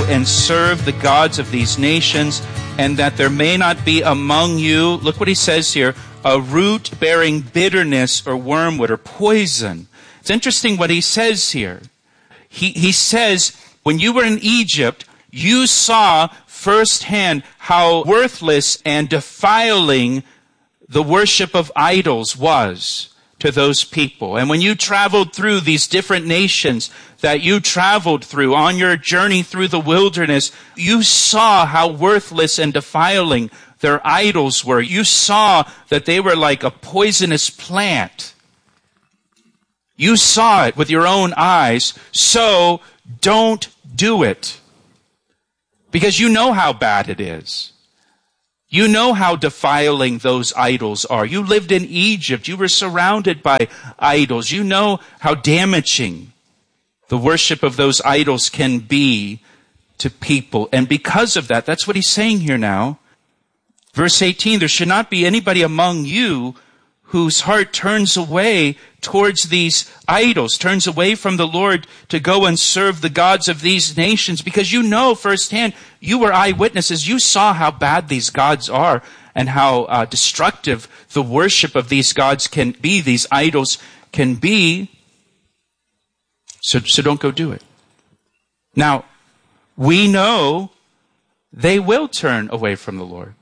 go and serve the gods of these nations, and that there may not be among you, look what he says here, a root bearing bitterness or wormwood or poison. It's interesting what he says here. He says, when you were in Egypt, you saw firsthand how worthless and defiling the worship of idols was to those people. And when you traveled through these different nations that you traveled through on your journey through the wilderness, you saw how worthless and defiling their idols were. You saw that they were like a poisonous plant. You saw it with your own eyes, so don't do it. Because you know how bad it is. You know how defiling those idols are. You lived in Egypt. You were surrounded by idols. You know how damaging the worship of those idols can be to people. And because of that, that's what he's saying here now. Verse 18, there should not be anybody among you whose heart turns away towards these idols, turns away from the Lord to go and serve the gods of these nations, because you know firsthand, you were eyewitnesses, you saw how bad these gods are and how destructive the worship of these gods can be, these idols can be. So don't go do it. Now, we know they will turn away from the Lord.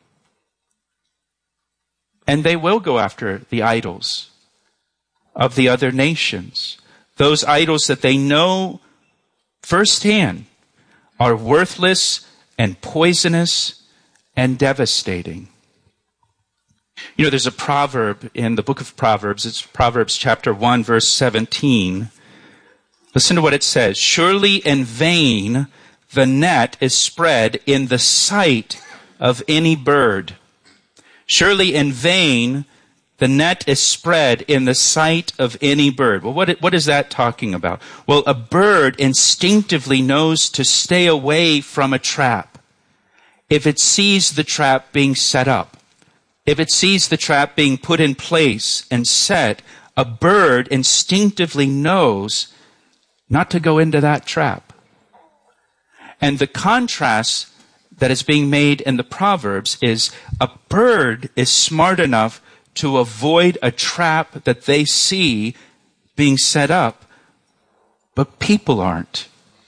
And they will go after the idols of the other nations. Those idols that they know firsthand are worthless and poisonous and devastating. You know, there's a proverb in the book of Proverbs. It's Proverbs chapter 1, verse 17. Listen to what it says. Surely in vain the net is spread in the sight of any bird. Surely in vain the net is spread in the sight of any bird. Well, what is that talking about? Well, a bird instinctively knows to stay away from a trap if it sees the trap being set up. If it sees the trap being put in place and set, a bird instinctively knows not to go into that trap. And the contrast that is being made in the Proverbs is a bird is smart enough to avoid a trap that they see being set up, but people aren't.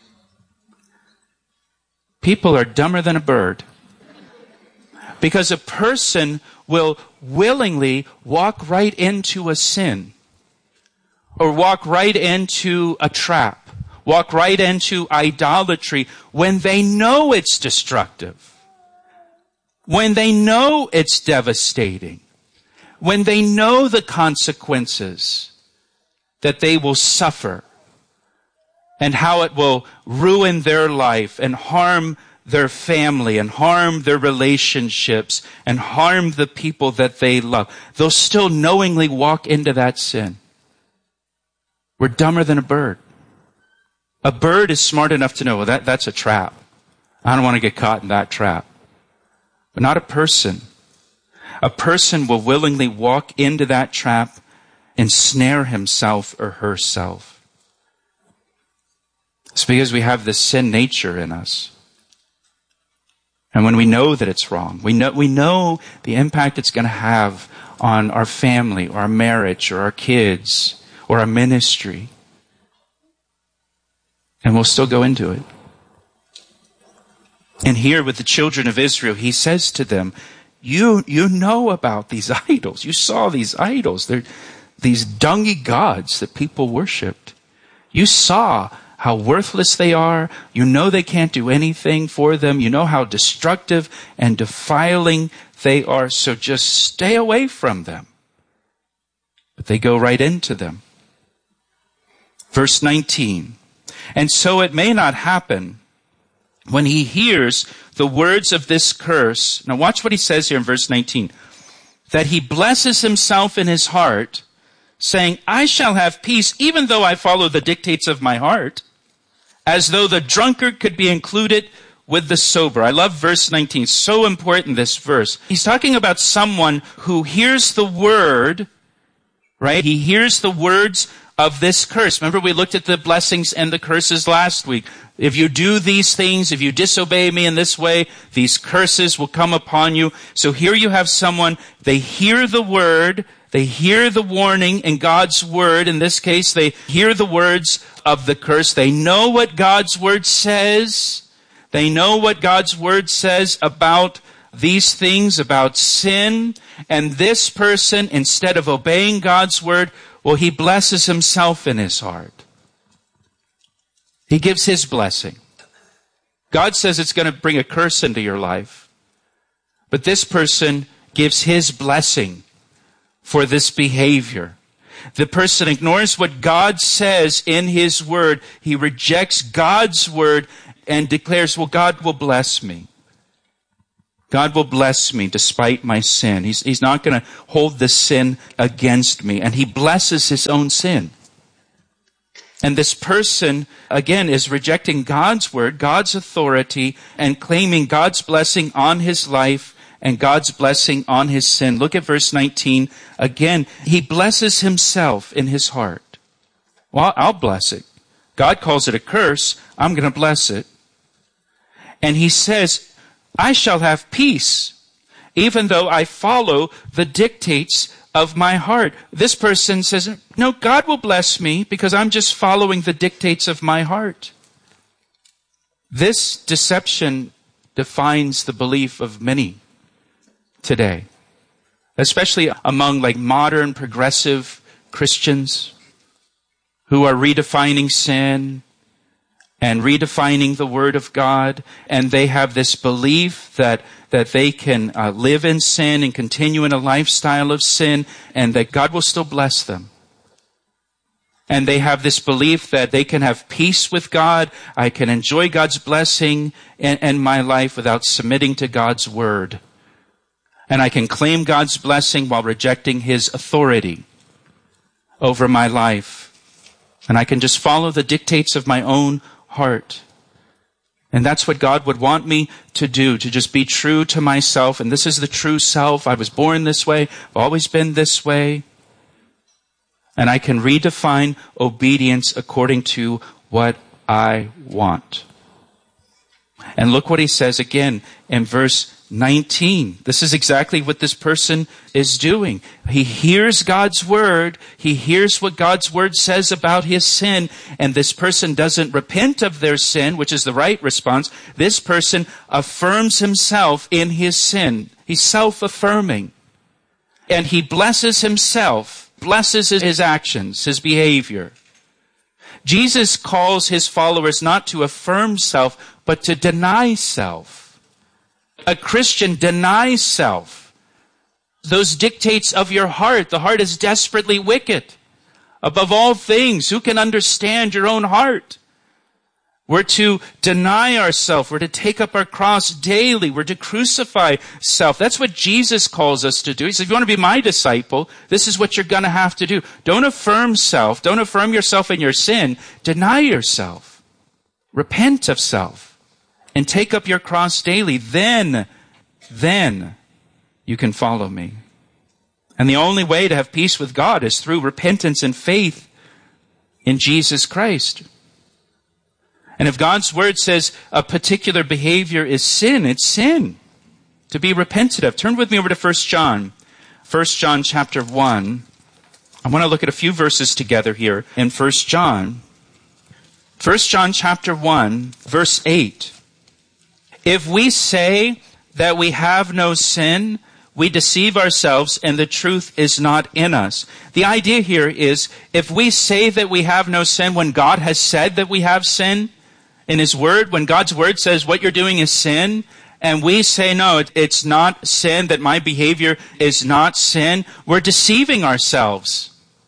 People are dumber than a bird. Because a person will willingly walk right into a sin, or walk right into a trap, walk right into idolatry when they know it's destructive, when they know it's devastating, when they know the consequences that they will suffer and how it will ruin their life and harm their family and harm their relationships and harm the people that they love. They'll still knowingly walk into that sin. We're dumber than a bird. A bird is smart enough to know, well, that's a trap. I don't want to get caught in that trap. But not a person. A person will willingly walk into that trap and snare himself or herself. It's because we have this sin nature in us. And when we know that it's wrong, we know the impact it's going to have on our family or our marriage or our kids or our ministry. And we'll still go into it. And here with the children of Israel, he says to them, you know about these idols. You saw these idols. They're these dungy gods that people worshipped. You saw how worthless they are. You know they can't do anything for them. You know how destructive and defiling they are. So just stay away from them. But they go right into them. Verse 19. And so it may not happen when he hears the words of this curse. Now watch what he says here in verse 19. That he blesses himself in his heart, saying, I shall have peace even though I follow the dictates of my heart, as though the drunkard could be included with the sober. I love verse 19. So important, this verse. He's talking about someone who hears the word, right? He hears the words of this curse. Remember, we looked at the blessings and the curses last week. If you do these things, if you disobey me in this way, these curses will come upon you. So here you have someone, they hear the word, they hear the warning in God's word. In this case, they hear the words of the curse. They know what God's word says. They know what God's word says about these things, about sin. And this person, instead of obeying God's word, well, he blesses himself in his heart. He gives his blessing. God says it's going to bring a curse into your life. But this person gives his blessing for this behavior. The person ignores what God says in his word. He rejects God's word and declares, well, God will bless me. God will bless me despite my sin. He's not going to hold the sin against me. And he blesses his own sin. And this person, again, is rejecting God's word, God's authority, and claiming God's blessing on his life and God's blessing on his sin. Look at verse 19. Again, he blesses himself in his heart. Well, I'll bless it. God calls it a curse. I'm going to bless it. And he says, I shall have peace, even though I follow the dictates of my heart. This person says, no, God will bless me because I'm just following the dictates of my heart. This deception defines the belief of many today, especially among modern progressive Christians who are redefining sin and redefining the Word of God, and they have this belief that they can live in sin and continue in a lifestyle of sin, and that God will still bless them. And they have this belief that they can have peace with God, I can enjoy God's blessing in my life without submitting to God's Word. And I can claim God's blessing while rejecting His authority over my life. And I can just follow the dictates of my own heart. And that's what God would want me to do, to just be true to myself. And this is the true self. I was born this way. I've always been this way. And I can redefine obedience according to what I want. And look what he says again in verse 19. This is exactly what this person is doing. He hears God's word. He hears what God's word says about his sin. And this person doesn't repent of their sin, which is the right response. This person affirms himself in his sin. He's self-affirming. And he blesses himself, blesses his actions, his behavior. Jesus calls his followers not to affirm self, but to deny self. A Christian denies self. Those dictates of your heart. The heart is desperately wicked. Above all things, who can understand your own heart? We're to deny ourselves. We're to take up our cross daily. We're to crucify self. That's what Jesus calls us to do. He says, if you want to be my disciple, this is what you're going to have to do. Don't affirm self. Don't affirm yourself in your sin. Deny yourself. Repent of self. And take up your cross daily. Then you can follow me. And the only way to have peace with God is through repentance and faith in Jesus Christ. And if God's word says a particular behavior is sin, it's sin to be repented of. Turn with me over to 1 John. 1 John chapter 1. I want to look at a few verses together here in 1 John. 1 John chapter 1, verse 8. If we say that we have no sin, we deceive ourselves and the truth is not in us. The idea here is if we say that we have no sin when God has said that we have sin in His Word, when God's Word says what you're doing is sin, and we say no, it's not sin, that my behavior is not sin, we're deceiving ourselves.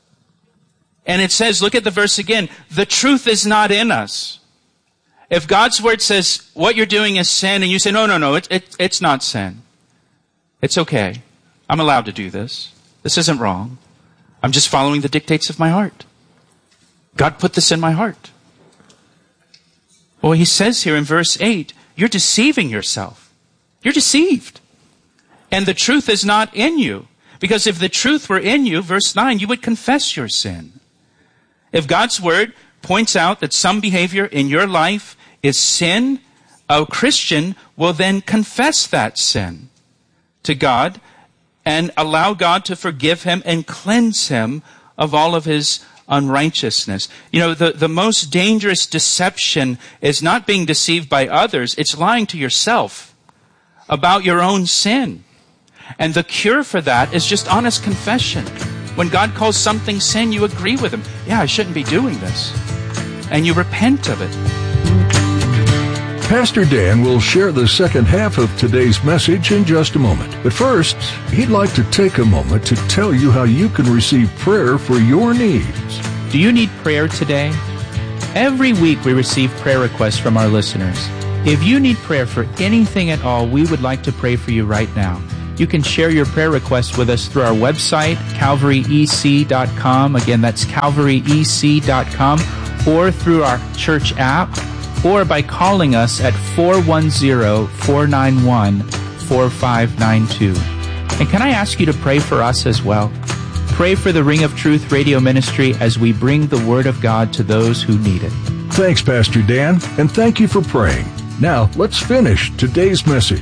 And it says, look at the verse again, the truth is not in us. If God's word says what you're doing is sin, and you say, no, it's not sin. It's okay. I'm allowed to do this. This isn't wrong. I'm just following the dictates of my heart. God put this in my heart. Well, he says here in verse 8, you're deceiving yourself. You're deceived. And the truth is not in you. Because if the truth were in you, verse 9, you would confess your sin. If God's word points out that some behavior in your life is sin, a Christian will then confess that sin to God and allow God to forgive him and cleanse him of all of his unrighteousness. You know, the most dangerous deception is not being deceived by others. It's lying to yourself about your own sin. And the cure for that is just honest confession. When God calls something sin, you agree with him. Yeah, I shouldn't be doing this. And you repent of it. Pastor Dan will share the second half of today's message in just a moment. But first, he'd like to take a moment to tell you how you can receive prayer for your needs. Do you need prayer today? Every week we receive prayer requests from our listeners. If you need prayer for anything at all, we would like to pray for you right now. You can share your prayer requests with us through our website, calvaryec.com. Again, that's calvaryec.com, or through our church app, or by calling us at 410-491-4592. And can I ask you to pray for us as well? Pray for the Ring of Truth radio ministry as we bring the Word of God to those who need it. Thanks, Pastor Dan, and thank you for praying. Now, let's finish today's message.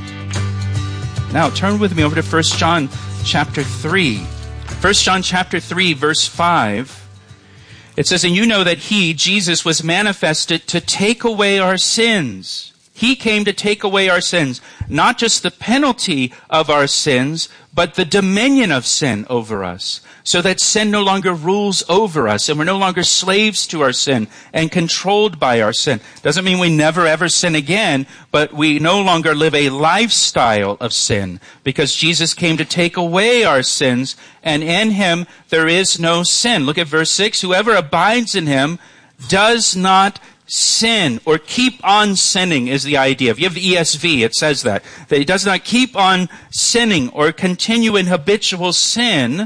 Now, turn with me over to 1 John chapter 3. 1 John chapter 3, verse 5. It says, "And you know that he, Jesus, was manifested to take away our sins." He came to take away our sins, not just the penalty of our sins, but the dominion of sin over us, so that sin no longer rules over us, and we're no longer slaves to our sin and controlled by our sin. Doesn't mean we never ever sin again, but we no longer live a lifestyle of sin, because Jesus came to take away our sins, and in him there is no sin. Look at verse 6. "Whoever abides in him does not sin," or keep on sinning is the idea. If you have the ESV, it says that he does not keep on sinning or continue in habitual sin.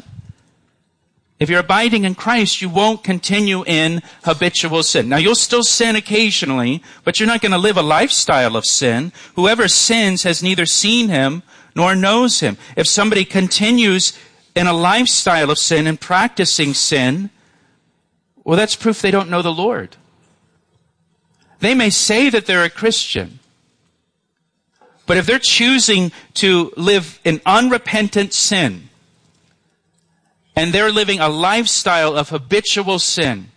If you're abiding in Christ, you won't continue in habitual sin. Now, you'll still sin occasionally, but you're not going to live a lifestyle of sin. Whoever sins has neither seen him nor knows him. If somebody continues in a lifestyle of sin and practicing sin, well, that's proof they don't know the Lord. They may say that they're a Christian, but if they're choosing to live in unrepentant sin, and they're living a lifestyle of habitual sin,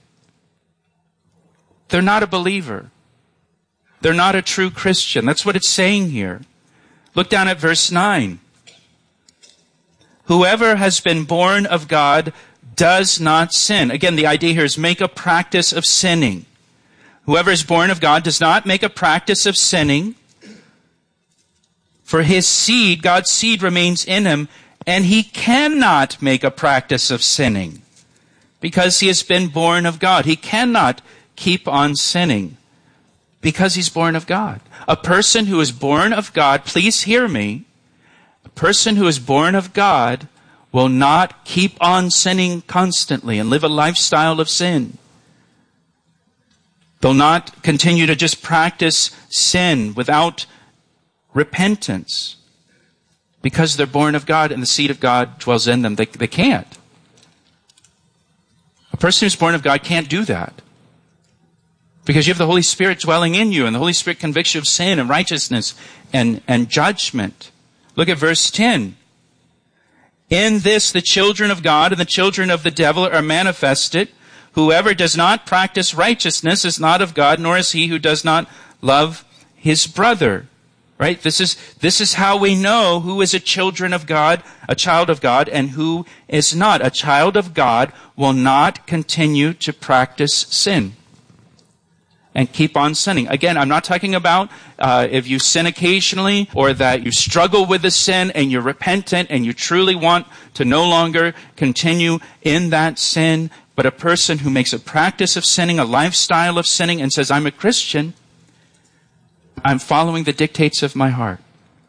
they're not a believer. They're not a true Christian. That's what it's saying here. Look down at verse 9. "Whoever has been born of God does not sin." Again, the idea here is make a practice of sinning. Whoever is born of God does not make a practice of sinning, for his seed, God's seed, remains in him, and he cannot make a practice of sinning because he has been born of God. He cannot keep on sinning because he's born of God. A person who is born of God, please hear me, a person who is born of God will not keep on sinning constantly and live a lifestyle of sin. They'll not continue to just practice sin without repentance because they're born of God and the seed of God dwells in them. They can't. A person who's born of God can't do that because you have the Holy Spirit dwelling in you, and the Holy Spirit convicts you of sin and righteousness and judgment. Look at verse 10. "In this the children of God and the children of the devil are manifested. Whoever does not practice righteousness is not of God, nor is he who does not love his brother." Right? This is how we know who is a child of God, and who is not. A child of God will not continue to practice sin and keep on sinning. Again, I'm not talking about if you sin occasionally or that you struggle with the sin and you're repentant and you truly want to no longer continue in that sin. But a person who makes a practice of sinning, a lifestyle of sinning, and says, "I'm a Christian, I'm following the dictates of my heart.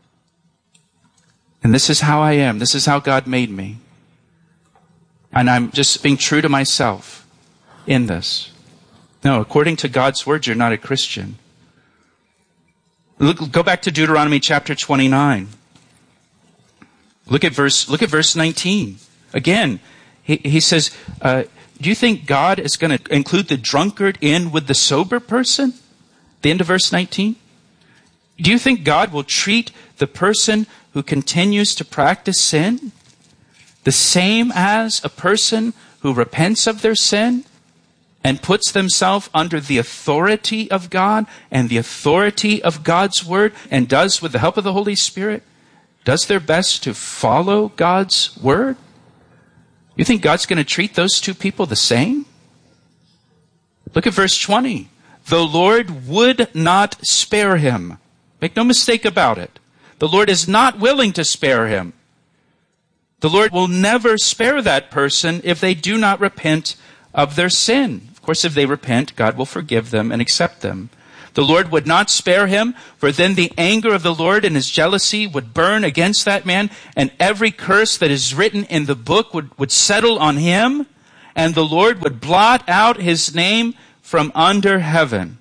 And this is how I am. This is how God made me. And I'm just being true to myself in this." No, according to God's word, you're not a Christian. Go back to Deuteronomy chapter 29. Look at verse 19. Again, he says, do you think God is going to include the drunkard in with the sober person? The end of verse 19. Do you think God will treat the person who continues to practice sin the same as a person who repents of their sin and puts themselves under the authority of God and the authority of God's word and does, with the help of the Holy Spirit, does their best to follow God's word? You think God's going to treat those two people the same? Look at verse 20. The Lord would not spare him. Make no mistake about it. The Lord is not willing to spare him. The Lord will never spare that person if they do not repent of their sin. Of course, if they repent, God will forgive them and accept them. The Lord would not spare him, for then the anger of the Lord and his jealousy would burn against that man, and every curse that is written in the book would settle on him, and the Lord would blot out his name from under heaven.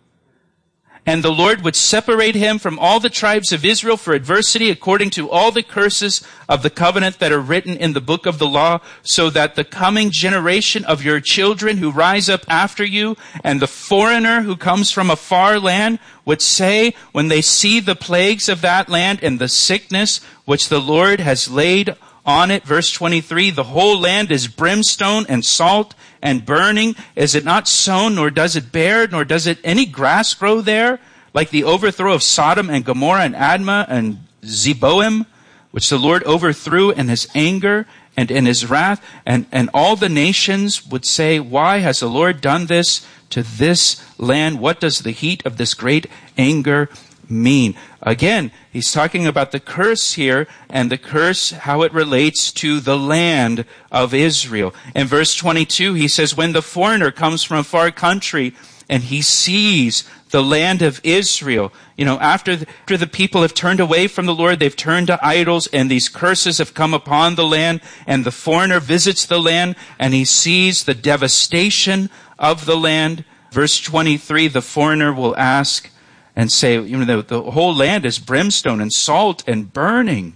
And the Lord would separate him from all the tribes of Israel for adversity according to all the curses of the covenant that are written in the book of the law, so that the coming generation of your children who rise up after you and the foreigner who comes from a far land would say, when they see the plagues of that land and the sickness which the Lord has laid on it, verse 23, the whole land is brimstone and salt and burning. Is it not sown, nor does it bear, nor does it any grass grow there? Like the overthrow of Sodom and Gomorrah and Admah and Zeboim, which the Lord overthrew in his anger and in his wrath. And all the nations would say, why has the Lord done this to this land? What does the heat of this great anger mean? Again, he's talking about the curse here, and the curse, how it relates to the land of Israel. In verse 22, he says, when the foreigner comes from a far country and he sees the land of Israel, after the people have turned away from the Lord, they've turned to idols, and these curses have come upon the land, and the foreigner visits the land, and he sees the devastation of the land. Verse 23, the foreigner will ask and say, the whole land is brimstone and salt and burning.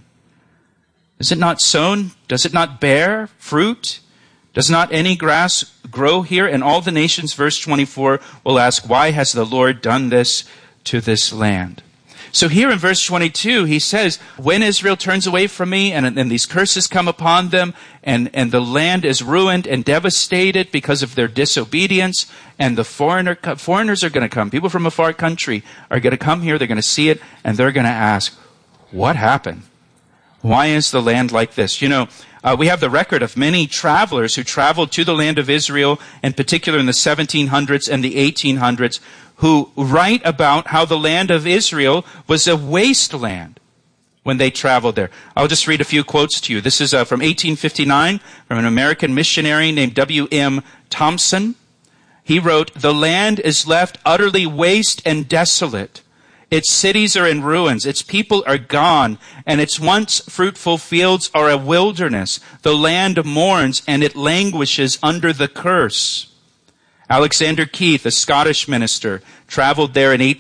Is it not sown? Does it not bear fruit? Does not any grass grow here? And all the nations, verse 24, will ask, why has the Lord done this to this land? So here in verse 22, he says, when Israel turns away from me and these curses come upon them and the land is ruined and devastated because of their disobedience, and the foreigners are going to come. People from a far country are going to come here. They're going to see it, and they're going to ask, what happened? Why is the land like this? We have the record of many travelers who traveled to the land of Israel, in particular in the 1700s and the 1800s, who write about how the land of Israel was a wasteland when they traveled there. I'll just read a few quotes to you. This is from 1859 from an American missionary named W.M. Thompson. He wrote, the land is left utterly waste and desolate. Its cities are in ruins. Its people are gone. And its once fruitful fields are a wilderness. The land mourns and it languishes under the curse. Alexander Keith, a Scottish minister, traveled there in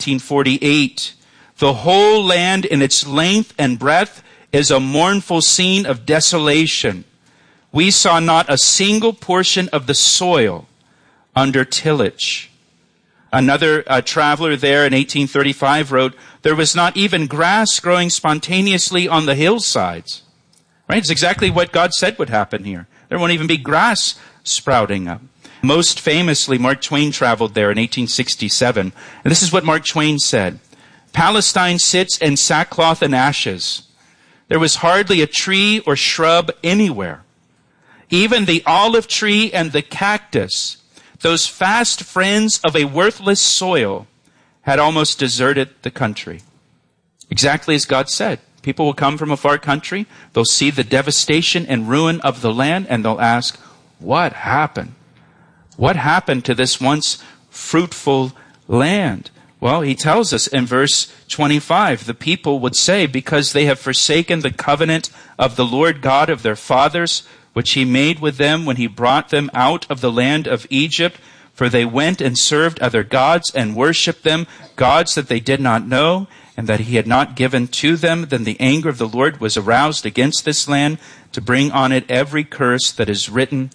1848. The whole land in its length and breadth is a mournful scene of desolation. We saw not a single portion of the soil under tillage. Another traveler there in 1835 wrote, there was not even grass growing spontaneously on the hillsides. Right? It's exactly what God said would happen here. There won't even be grass sprouting up. Most famously, Mark Twain traveled there in 1867. And this is what Mark Twain said. Palestine sits in sackcloth and ashes. There was hardly a tree or shrub anywhere. Even the olive tree and the cactus, those fast friends of a worthless soil, had almost deserted the country. Exactly as God said. People will come from a far country. They'll see the devastation and ruin of the land, and they'll ask, what happened? What happened to this once fruitful land? Well, he tells us in verse 25, the people would say, because they have forsaken the covenant of the Lord God of their fathers, which he made with them when he brought them out of the land of Egypt, for they went and served other gods and worshipped them, gods that they did not know, and that he had not given to them. Then the anger of the Lord was aroused against this land to bring on it every curse that is written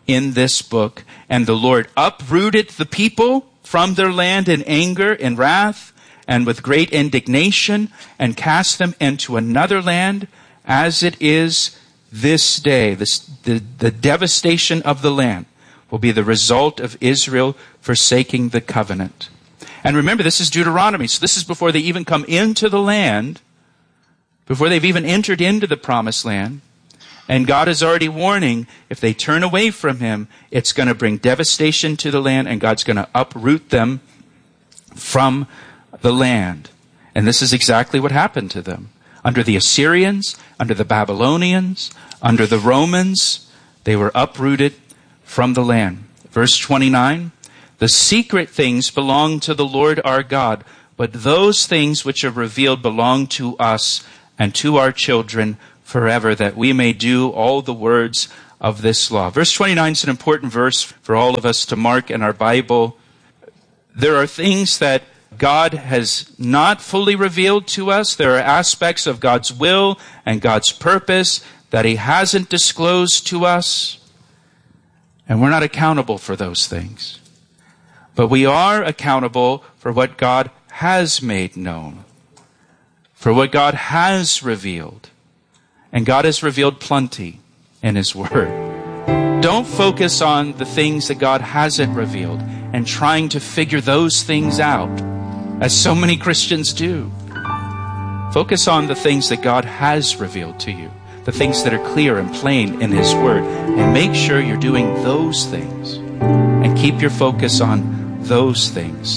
in this book. And the Lord uprooted the people from their land in anger and wrath and with great indignation, and cast them into another land, as it is this day. The devastation of the land will be the result of Israel forsaking the covenant. And remember, this is Deuteronomy, so this is before they even come into the land, before they've even entered into the promised land. And God is already warning, if they turn away from Him, it's going to bring devastation to the land, and God's going to uproot them from the land. And this is exactly what happened to them. Under the Assyrians, under the Babylonians, under the Romans, they were uprooted from the land. Verse 29, the secret things belong to the Lord our God, but those things which are revealed belong to us and to our children forever, that we may do all the words of this law. Verse 29 is an important verse for all of us to mark in our Bible. There are things that God has not fully revealed to us. There are aspects of God's will and God's purpose that He hasn't disclosed to us. And we're not accountable for those things. But we are accountable for what God has made known, for what God has revealed. And God has revealed plenty in His Word. Don't focus on the things that God hasn't revealed and trying to figure those things out, as so many Christians do. Focus on the things that God has revealed to you, the things that are clear and plain in His Word, and make sure you're doing those things, and keep your focus on those things.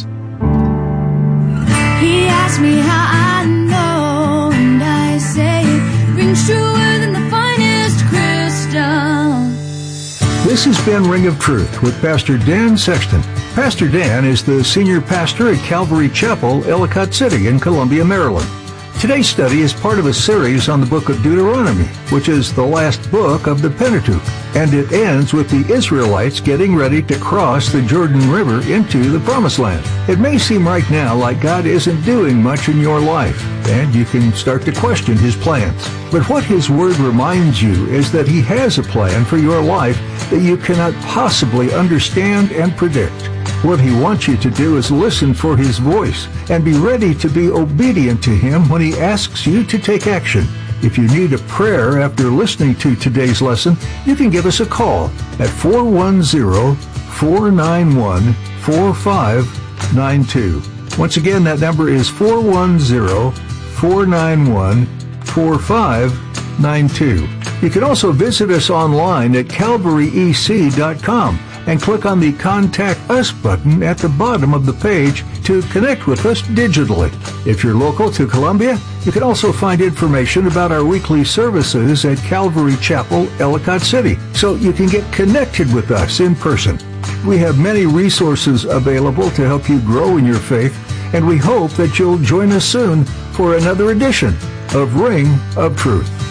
He asked me how I know, and I say it rings truer than the finest crystal. This has been Ring of Truth with Pastor Dan Sexton. Pastor Dan is the senior pastor at Calvary Chapel, Ellicott City in Columbia, Maryland. Today's study is part of a series on the book of Deuteronomy, which is the last book of the Pentateuch, and it ends with the Israelites getting ready to cross the Jordan River into the Promised Land. It may seem right now like God isn't doing much in your life, and you can start to question His plans. But what His Word reminds you is that He has a plan for your life that you cannot possibly understand and predict. What He wants you to do is listen for His voice and be ready to be obedient to Him when He asks you to take action. If you need a prayer after listening to today's lesson, you can give us a call at 410-491-4592. Once again, that number is 410-491-4592. You can also visit us online at calvaryec.com and click on the Contact Us button at the bottom of the page to connect with us digitally. If you're local to Columbia, you can also find information about our weekly services at Calvary Chapel, Ellicott City, so you can get connected with us in person. We have many resources available to help you grow in your faith, and we hope that you'll join us soon for another edition of Ring of Truth.